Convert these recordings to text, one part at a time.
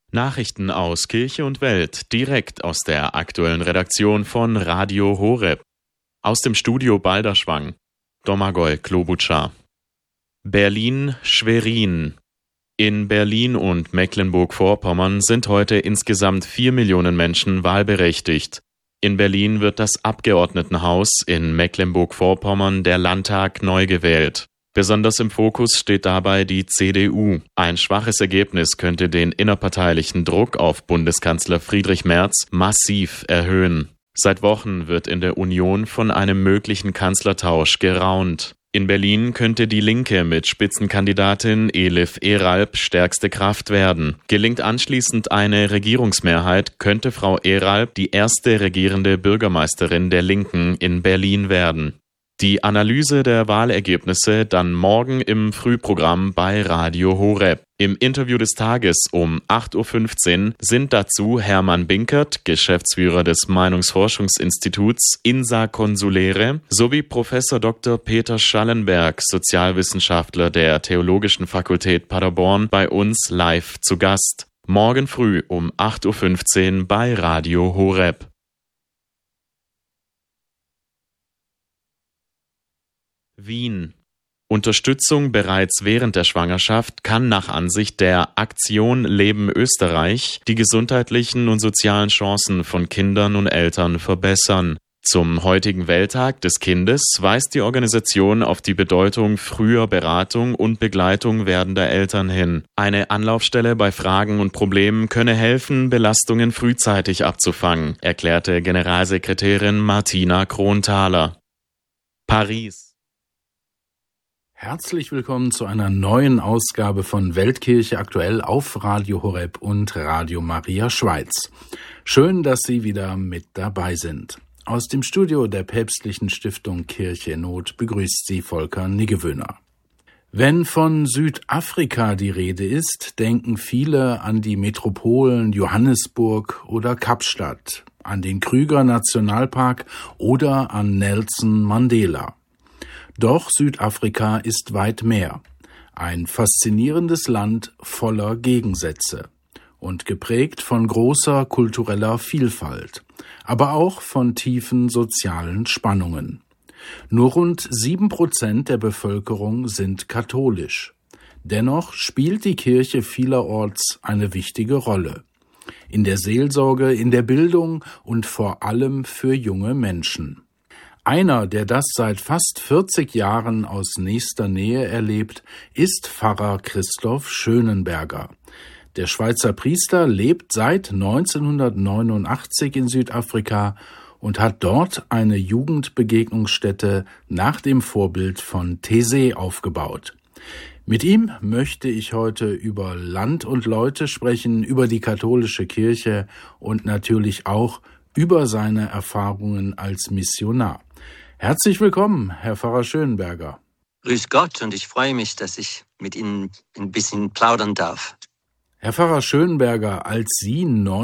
Nachrichten aus Kirche und Welt, direkt aus der aktuellen Redaktion von Radio Horeb. Aus dem Studio Balderschwang, Domagoj Klobučar. Berlin-Schwerin. In Berlin und Mecklenburg-Vorpommern sind heute insgesamt 4 Millionen Menschen wahlberechtigt. In Berlin wird das Abgeordnetenhaus, in Mecklenburg-Vorpommern der Landtag neu gewählt. Besonders im Fokus steht dabei die CDU. Ein schwaches Ergebnis könnte den innerparteilichen Druck auf Bundeskanzler Friedrich Merz massiv erhöhen. Seit Wochen wird in der Union von einem möglichen Kanzlertausch geraunt. In Berlin könnte die Linke mit Spitzenkandidatin Elif Eralp stärkste Kraft werden. Gelingt anschließend eine Regierungsmehrheit, könnte Frau Eralp die erste regierende Bürgermeisterin der Linken in Berlin werden. Die Analyse der Wahlergebnisse dann morgen im Frühprogramm bei Radio Horeb. Im Interview des Tages um 8.15 Uhr sind dazu Hermann Binkert, Geschäftsführer des Meinungsforschungsinstituts INSA Consulere, sowie Professor Dr. Peter Schallenberg, Sozialwissenschaftler der Theologischen Fakultät Paderborn, bei uns live zu Gast. Morgen früh um 8.15 Uhr bei Radio Horeb. Wien. Unterstützung bereits während der Schwangerschaft kann nach Ansicht der Aktion Leben Österreich die gesundheitlichen und sozialen Chancen von Kindern und Eltern verbessern. Zum heutigen Welttag des Kindes weist die Organisation auf die Bedeutung früher Beratung und Begleitung werdender Eltern hin. Eine Anlaufstelle bei Fragen und Problemen könne helfen, Belastungen frühzeitig abzufangen, erklärte Generalsekretärin Martina Kronthaler. Paris. Herzlich willkommen zu einer neuen Ausgabe von Weltkirche aktuell auf Radio Horeb und Radio Maria Schweiz. Schön, dass Sie wieder mit dabei sind. Aus dem Studio der päpstlichen Stiftung Kirche in Not begrüßt Sie Volker Niggewöhner. Wenn von Südafrika die Rede ist, denken viele an die Metropolen Johannesburg oder Kapstadt, an den Kruger Nationalpark oder an Nelson Mandela. Doch Südafrika ist weit mehr. Ein faszinierendes Land voller Gegensätze und geprägt von großer kultureller Vielfalt, aber auch von tiefen sozialen Spannungen. Nur rund 7% der Bevölkerung sind katholisch. Dennoch spielt die Kirche vielerorts eine wichtige Rolle. In der Seelsorge, in der Bildung und vor allem für junge Menschen. Einer, der das seit fast 40 Jahren aus nächster Nähe erlebt, ist Pfarrer Christoph Schönenberger. Der Schweizer Priester lebt seit 1989 in Südafrika und hat dort eine Jugendbegegnungsstätte nach dem Vorbild von Taizé aufgebaut. Mit ihm möchte ich heute über Land und Leute sprechen, über die katholische Kirche und natürlich auch über seine Erfahrungen als Missionar. Herzlich willkommen, Herr Pfarrer Schönenberger. Grüß Gott, und ich freue mich, dass ich mit Ihnen ein bisschen plaudern darf. Herr Pfarrer Schönenberger, als Sie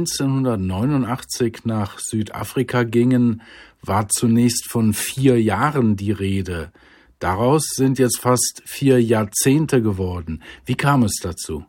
1989 nach Südafrika gingen, war zunächst von 4 Jahren die Rede. Daraus sind jetzt fast 4 Jahrzehnte geworden. Wie kam es dazu?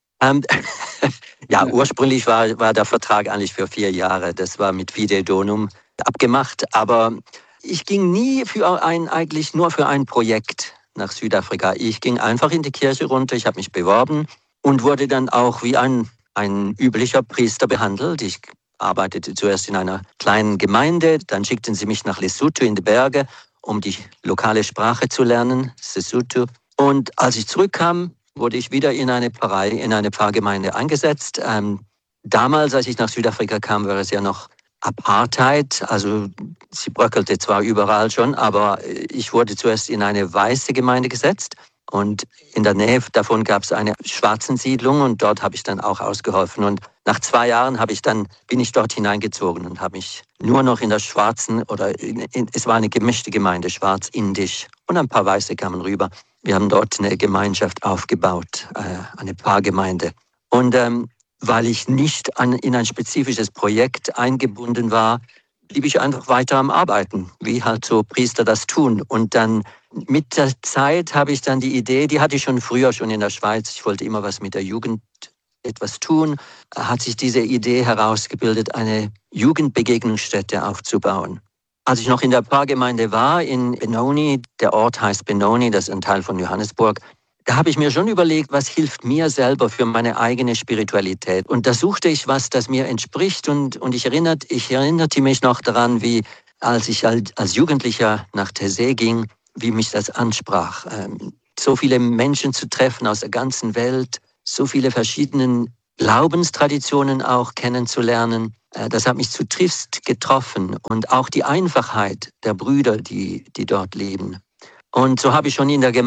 Ja, ursprünglich war der Vertrag eigentlich für 4 Jahre. Das war mit Fide Donum abgemacht, aber ich ging eigentlich nur für ein Projekt nach Südafrika. Ich ging einfach in die Kirche runter, ich habe mich beworben und wurde dann auch wie ein üblicher Priester behandelt. Ich arbeitete zuerst in einer kleinen Gemeinde, dann schickten sie mich nach Lesotho in die Berge, um die lokale Sprache zu lernen, Sesotho. Und als ich zurückkam, wurde ich wieder in eine Pfarrei, in eine Pfarrgemeinde eingesetzt. Damals, als ich nach Südafrika kam, war es ja noch Apartheid, also sie bröckelte zwar überall schon, aber ich wurde zuerst in eine weiße Gemeinde gesetzt und in der Nähe davon gab es eine Schwarzensiedlung und dort habe ich dann auch ausgeholfen. Und nach 2 Jahren bin ich dort hineingezogen und habe mich nur noch in der schwarzen, es war eine gemischte Gemeinde, schwarz-indisch, und ein paar Weiße kamen rüber. Wir haben dort eine Gemeinschaft aufgebaut, eine Pfarrgemeinde. Und weil ich nicht in ein spezifisches Projekt eingebunden war, blieb ich einfach weiter am Arbeiten, wie halt so Priester das tun. Und dann mit der Zeit habe ich dann die Idee, die hatte ich schon früher, schon in der Schweiz, ich wollte immer was mit der Jugend etwas tun, hat sich diese Idee herausgebildet, eine Jugendbegegnungsstätte aufzubauen. Als ich noch in der Pfarrgemeinde war, in Benoni, der Ort heißt Benoni, das ist ein Teil von Johannesburg, da habe ich mir schon überlegt, was hilft mir selber für meine eigene Spiritualität. Und da suchte ich was, das mir entspricht. Und ich erinnerte mich noch daran, wie als ich als Jugendlicher nach Taizé ging, wie mich das ansprach. So viele Menschen zu treffen aus der ganzen Welt, so viele verschiedene Glaubenstraditionen auch kennenzulernen. Das hat mich zutiefst getroffen. Und auch die Einfachheit der Brüder, die dort leben. Und so habe ich schon in der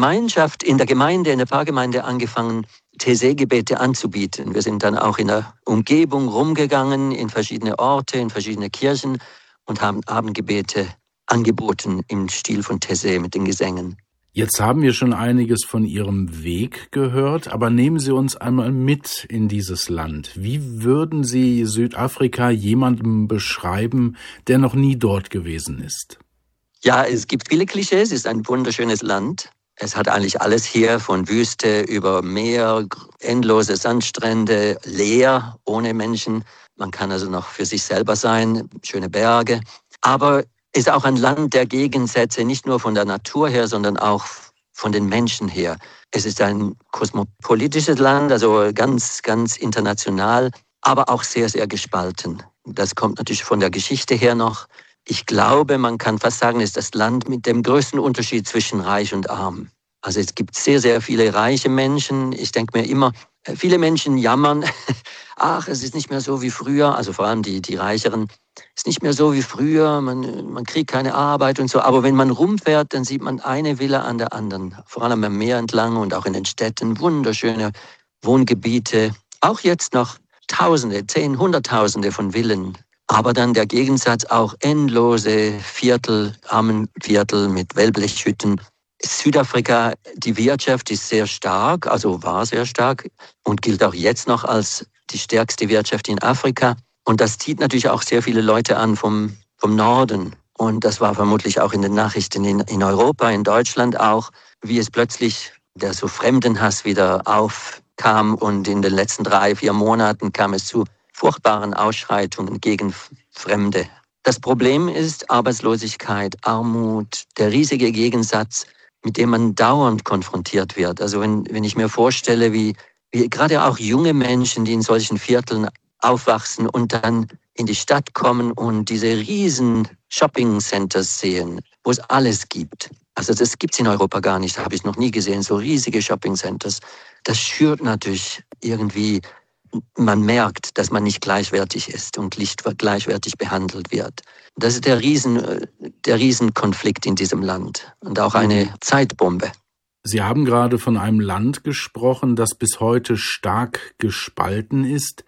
Pfarrgemeinde angefangen, Taizé-Gebete anzubieten. Wir sind dann auch in der Umgebung rumgegangen, in verschiedene Orte, in verschiedene Kirchen und haben Abendgebete angeboten im Stil von Taizé mit den Gesängen. Jetzt haben wir schon einiges von Ihrem Weg gehört, aber nehmen Sie uns einmal mit in dieses Land. Wie würden Sie Südafrika jemandem beschreiben, der noch nie dort gewesen ist? Ja, es gibt viele Klischees. Es ist ein wunderschönes Land. Es hat eigentlich alles hier, von Wüste über Meer, endlose Sandstrände, leer, ohne Menschen. Man kann also noch für sich selber sein, schöne Berge. Aber es ist auch ein Land der Gegensätze, nicht nur von der Natur her, sondern auch von den Menschen her. Es ist ein kosmopolitisches Land, also ganz, ganz international, aber auch sehr, sehr gespalten. Das kommt natürlich von der Geschichte her noch. Ich glaube, man kann fast sagen, es ist das Land mit dem größten Unterschied zwischen Reich und Arm. Also es gibt sehr, sehr viele reiche Menschen. Ich denke mir immer, viele Menschen jammern, ach, es ist nicht mehr so wie früher, also vor allem die Reicheren, es ist nicht mehr so wie früher, man kriegt keine Arbeit und so. Aber wenn man rumfährt, dann sieht man eine Villa an der anderen, vor allem am Meer entlang und auch in den Städten, wunderschöne Wohngebiete. Auch jetzt noch Tausende, Hunderttausende von Villen. Aber dann der Gegensatz auch endlose Viertel, Armenviertel mit Wellblechhütten. Südafrika, die Wirtschaft ist sehr stark, also war sehr stark und gilt auch jetzt noch als die stärkste Wirtschaft in Afrika. Und das zieht natürlich auch sehr viele Leute an vom Norden. Und das war vermutlich auch in den Nachrichten in Europa, in Deutschland auch, wie es plötzlich der so Fremdenhass wieder aufkam. Und in den letzten 3-4 Monaten kam es zu furchtbaren Ausschreitungen gegen Fremde. Das Problem ist Arbeitslosigkeit, Armut, der riesige Gegensatz, mit dem man dauernd konfrontiert wird. Also wenn ich mir vorstelle, wie gerade auch junge Menschen, die in solchen Vierteln aufwachsen und dann in die Stadt kommen und diese riesen Shopping-Centers sehen, wo es alles gibt. Also das gibt's in Europa gar nicht, habe ich noch nie gesehen, so riesige Shopping-Centers. Das schürt natürlich irgendwie. Man merkt, dass man nicht gleichwertig ist und nicht gleichwertig behandelt wird. Das ist der Riesenkonflikt in diesem Land und auch eine Zeitbombe. Sie haben gerade von einem Land gesprochen, das bis heute stark gespalten ist.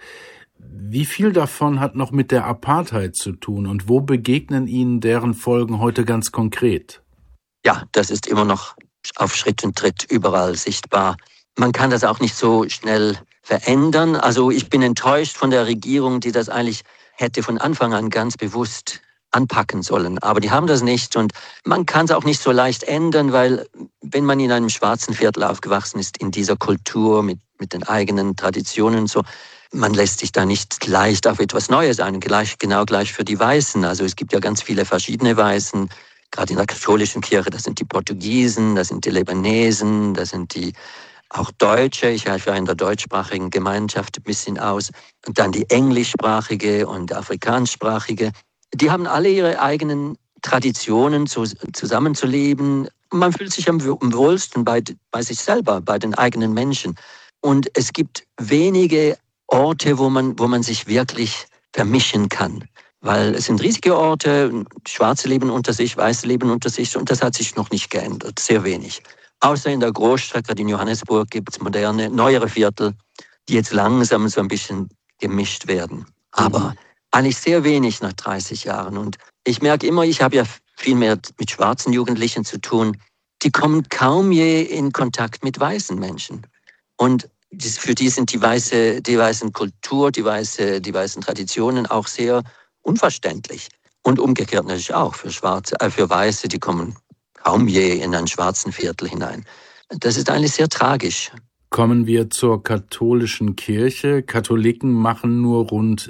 Wie viel davon hat noch mit der Apartheid zu tun und wo begegnen Ihnen deren Folgen heute ganz konkret? Ja, das ist immer noch auf Schritt und Tritt überall sichtbar. Man kann das auch nicht so schnell verändern. Also ich bin enttäuscht von der Regierung, die das eigentlich hätte von Anfang an ganz bewusst anpacken sollen. Aber die haben das nicht und man kann es auch nicht so leicht ändern, weil wenn man in einem schwarzen Viertel aufgewachsen ist, in dieser Kultur mit den eigenen Traditionen und so, man lässt sich da nicht leicht auf etwas Neues ein. Genau gleich für die Weißen. Also es gibt ja ganz viele verschiedene Weißen, gerade in der katholischen Kirche, das sind die Portugiesen, das sind die Libanesen, das sind die auch Deutsche, ich helfe ja in der deutschsprachigen Gemeinschaft ein bisschen aus. Und dann die englischsprachige und afrikanischsprachige. Die haben alle ihre eigenen Traditionen, zusammenzuleben. Man fühlt sich am wohlsten bei sich selber, bei den eigenen Menschen. Und es gibt wenige Orte, wo man sich wirklich vermischen kann. Weil es sind riesige Orte, Schwarze leben unter sich, Weiße leben unter sich und das hat sich noch nicht geändert, sehr wenig. Außer in der Großstadt, gerade in Johannesburg, gibt es moderne, neuere Viertel, die jetzt langsam so ein bisschen gemischt werden. Aber eigentlich sehr wenig nach 30 Jahren. Und ich merke immer, ich habe ja viel mehr mit schwarzen Jugendlichen zu tun. Die kommen kaum je in Kontakt mit weißen Menschen. Und für die sind die weißen Kultur, die weißen Traditionen auch sehr unverständlich. Und umgekehrt natürlich auch für Weiße, die kommen kaum je in einen schwarzen Viertel hinein. Das ist eigentlich sehr tragisch. Kommen wir zur katholischen Kirche. Katholiken machen nur rund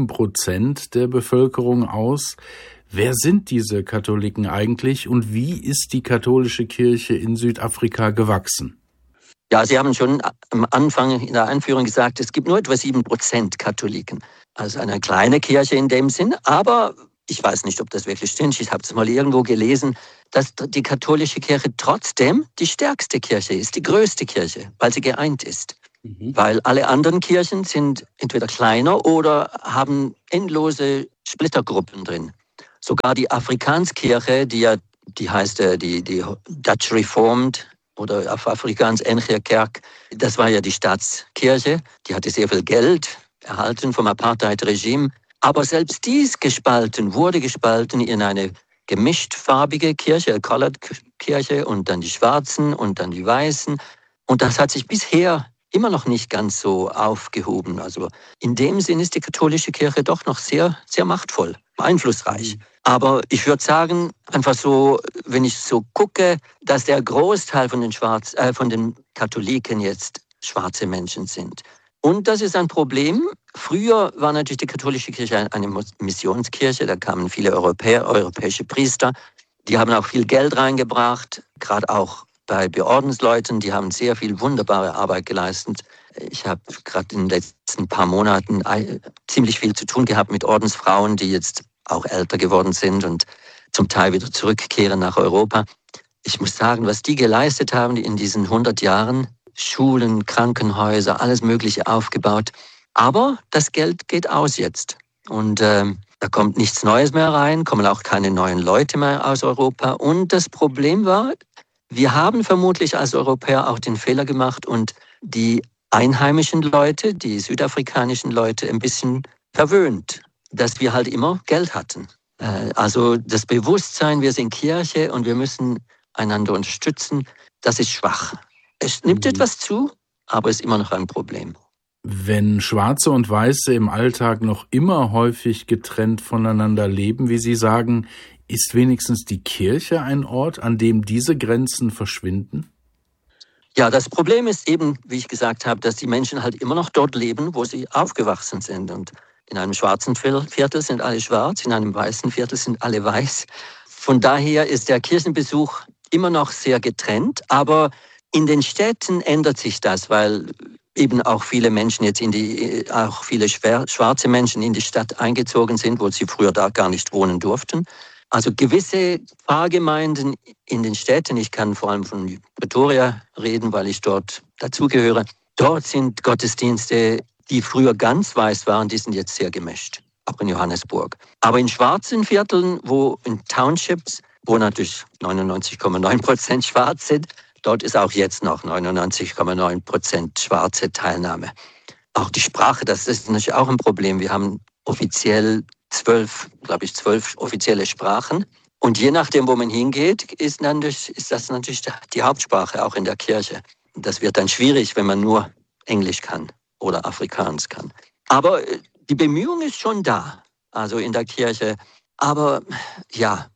7% der Bevölkerung aus. Wer sind diese Katholiken eigentlich und wie ist die katholische Kirche in Südafrika gewachsen? Ja, Sie haben schon am Anfang in der Einführung gesagt, es gibt nur etwa 7% Katholiken. Also eine kleine Kirche in dem Sinn, aber ich weiß nicht, ob das wirklich stimmt. Ich habe es mal irgendwo gelesen, dass die katholische Kirche trotzdem die stärkste Kirche ist, die größte Kirche, weil sie geeint ist. Weil alle anderen Kirchen sind entweder kleiner oder haben endlose Splittergruppen drin. Sogar die Afrikaanskirche, die heißt die Dutch Reformed oder auf Afrikaans NG Kerk, das war ja die Staatskirche, die hatte sehr viel Geld erhalten vom Apartheid-Regime. Aber selbst dies wurde gespalten in eine gemischtfarbige Kirche, Colored Kirche und dann die Schwarzen und dann die Weißen. Und das hat sich bisher immer noch nicht ganz so aufgehoben. Also in dem Sinn ist die katholische Kirche doch noch sehr, sehr machtvoll, einflussreich. Aber ich würde sagen, einfach so, wenn ich so gucke, dass der Großteil von den Katholiken jetzt schwarze Menschen sind. Und das ist ein Problem. Früher war natürlich die katholische Kirche eine Missionskirche. Da kamen viele europäische Priester. Die haben auch viel Geld reingebracht, gerade auch bei Beordensleuten. Die haben sehr viel wunderbare Arbeit geleistet. Ich habe gerade in den letzten paar Monaten ziemlich viel zu tun gehabt mit Ordensfrauen, die jetzt auch älter geworden sind und zum Teil wieder zurückkehren nach Europa. Ich muss sagen, was die geleistet haben in diesen 100 Jahren, Schulen, Krankenhäuser, alles Mögliche aufgebaut. Aber das Geld geht aus jetzt. Und da kommt nichts Neues mehr rein, kommen auch keine neuen Leute mehr aus Europa. Und das Problem war, wir haben vermutlich als Europäer auch den Fehler gemacht und die einheimischen Leute, die südafrikanischen Leute ein bisschen verwöhnt, dass wir halt immer Geld hatten. Also das Bewusstsein, wir sind Kirche und wir müssen einander unterstützen, das ist schwach. Es nimmt etwas zu, aber ist immer noch ein Problem. Wenn Schwarze und Weiße im Alltag noch immer häufig getrennt voneinander leben, wie Sie sagen, ist wenigstens die Kirche ein Ort, an dem diese Grenzen verschwinden? Ja, das Problem ist eben, wie ich gesagt habe, dass die Menschen halt immer noch dort leben, wo sie aufgewachsen sind. Und in einem schwarzen Viertel sind alle schwarz, in einem weißen Viertel sind alle weiß. Von daher ist der Kirchenbesuch immer noch sehr getrennt, aber in den Städten ändert sich das, weil eben auch viele Menschen jetzt auch viele schwarze Menschen in die Stadt eingezogen sind, wo sie früher da gar nicht wohnen durften. Also gewisse Pfarrgemeinden in den Städten, ich kann vor allem von Pretoria reden, weil ich dort dazugehöre, dort sind Gottesdienste, die früher ganz weiß waren, die sind jetzt sehr gemischt, auch in Johannesburg. Aber in schwarzen Vierteln, in Townships, wo natürlich 99,9% schwarz sind, dort ist auch jetzt noch 99,9% schwarze Teilnahme. Auch die Sprache, das ist natürlich auch ein Problem. Wir haben offiziell 12 offizielle Sprachen. Und je nachdem, wo man hingeht, ist das natürlich die Hauptsprache, auch in der Kirche. Das wird dann schwierig, wenn man nur Englisch kann oder Afrikaans kann. Aber die Bemühung ist schon da, also in der Kirche. Aber ja,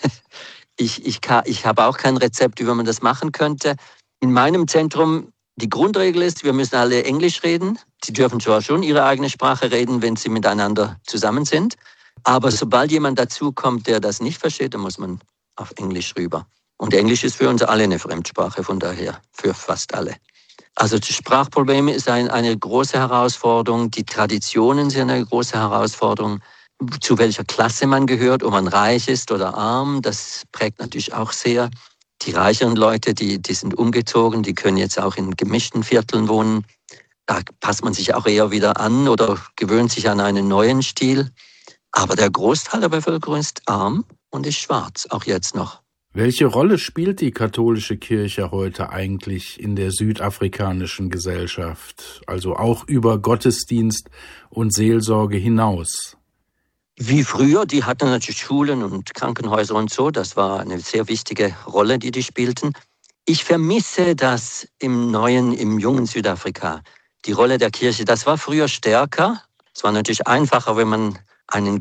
ich habe auch kein Rezept, wie man das machen könnte. In meinem Zentrum, die Grundregel ist, wir müssen alle Englisch reden. Sie dürfen zwar schon ihre eigene Sprache reden, wenn sie miteinander zusammen sind. Aber sobald jemand dazukommt, der das nicht versteht, dann muss man auf Englisch rüber. Und Englisch ist für uns alle eine Fremdsprache, von daher für fast alle. Also das Sprachproblem ist eine große Herausforderung. Die Traditionen sind eine große Herausforderung. Zu welcher Klasse man gehört, ob man reich ist oder arm, das prägt natürlich auch sehr. Die reicheren Leute, die sind umgezogen, die können jetzt auch in gemischten Vierteln wohnen. Da passt man sich auch eher wieder an oder gewöhnt sich an einen neuen Stil. Aber der Großteil der Bevölkerung ist arm und ist schwarz, auch jetzt noch. Welche Rolle spielt die katholische Kirche heute eigentlich in der südafrikanischen Gesellschaft, also auch über Gottesdienst und Seelsorge hinaus? Wie früher, die hatten natürlich Schulen und Krankenhäuser und so, das war eine sehr wichtige Rolle, die spielten. Ich vermisse das im jungen Südafrika. Die Rolle der Kirche, das war früher stärker. Es war natürlich einfacher, wenn man einen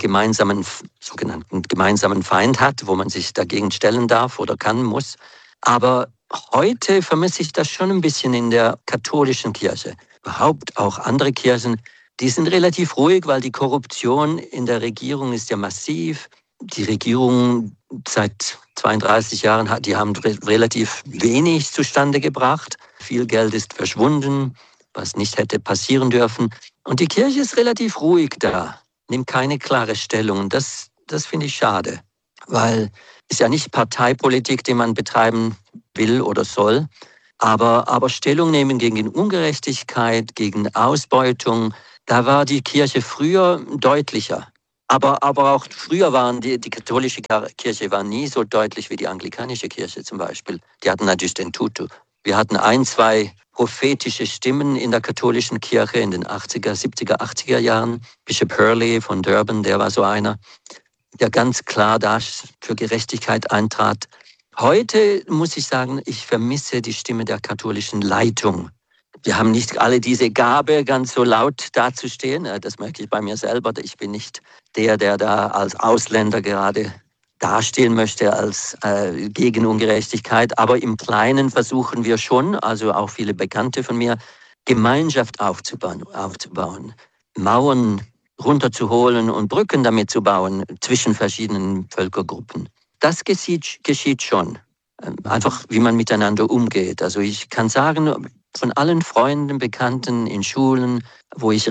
sogenannten gemeinsamen Feind hat, wo man sich dagegen stellen darf oder kann, muss. Aber Heute vermisse ich das schon ein bisschen in der katholischen Kirche. Überhaupt auch andere Kirchen, die sind relativ ruhig, weil die Korruption in der Regierung ist ja massiv. Die Regierung seit 32 Jahren die haben relativ wenig zustande gebracht. Viel Geld ist verschwunden, was nicht hätte passieren dürfen. Und die Kirche ist relativ ruhig da, nimmt keine klare Stellung. Das finde ich schade, weil es ja nicht Parteipolitik, die man betreiben will oder soll, aber Stellung nehmen gegen Ungerechtigkeit, gegen Ausbeutung, da war die Kirche früher deutlicher. Aber auch früher waren die katholische Kirche war nie so deutlich wie die anglikanische Kirche zum Beispiel. Die hatten natürlich den Tutu. Wir hatten 1, 2 prophetische Stimmen in der katholischen Kirche in den 80er, 70er, 80er Jahren. Bishop Hurley von Durban, der war so einer, der ganz klar da für Gerechtigkeit eintrat. Heute muss ich sagen, ich vermisse die Stimme der katholischen Leitung. Wir haben nicht alle diese Gabe, ganz so laut dazustehen. Das merke ich bei mir selber. Ich bin nicht der da als Ausländer gerade dastehen möchte als gegen Ungerechtigkeit. Aber im Kleinen versuchen wir schon, also auch viele Bekannte von mir, Gemeinschaft aufzubauen, Mauern runterzuholen und Brücken damit zu bauen zwischen verschiedenen Völkergruppen. Das geschieht schon. Einfach, wie man miteinander umgeht. Also ich kann sagen, von allen Freunden, Bekannten in Schulen, wo ich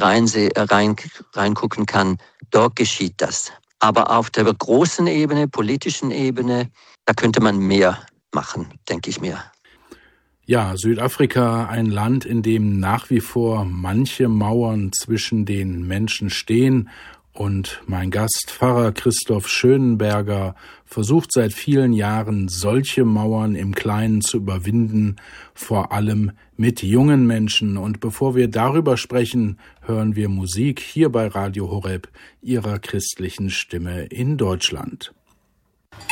reingucken kann, dort geschieht das. Aber auf der großen Ebene, politischen Ebene, da könnte man mehr machen, denke ich mir. Ja, Südafrika, ein Land, in dem nach wie vor manche Mauern zwischen den Menschen stehen. Und mein Gast, Pfarrer Christoph Schönenberger, versucht seit vielen Jahren, solche Mauern im Kleinen zu überwinden, vor allem mit jungen Menschen. Und bevor wir darüber sprechen, hören wir Musik hier bei Radio Horeb, Ihrer christlichen Stimme in Deutschland.